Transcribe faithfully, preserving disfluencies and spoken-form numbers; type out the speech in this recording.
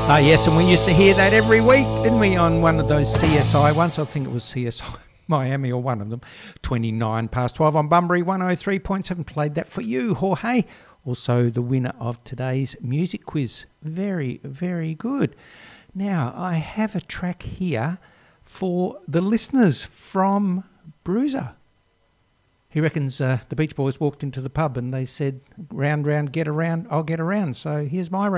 Ah, yes, and we used to hear that every week, didn't we, on one of those C S I ones? I think it was C S I Miami or one of them. twenty-nine past twelve on Bunbury, one oh three point seven. Played that for you, Jorge. Also the winner of today's music quiz. Very, very good. Now, I have a track here for the listeners from Bruiser. He reckons uh, the Beach Boys walked into the pub and they said, round, round, get around, I'll get around. So here's my